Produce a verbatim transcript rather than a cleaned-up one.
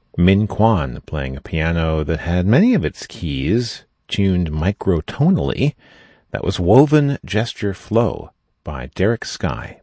Min Kwan playing a piano that had many of its keys tuned microtonally. That was Woven Gesture Flow by Derek Sky.